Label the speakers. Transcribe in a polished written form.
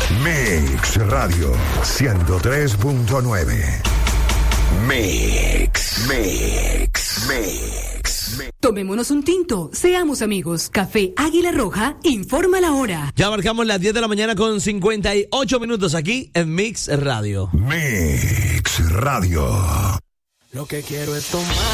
Speaker 1: Mix Radio 103.9. Mix.
Speaker 2: Tomémonos un tinto, seamos amigos. Café Águila Roja informa la hora.
Speaker 3: Ya marcamos las 10 de la mañana con 58 minutos aquí en Mix Radio.
Speaker 1: Mix Radio.
Speaker 4: Lo que quiero es tomar.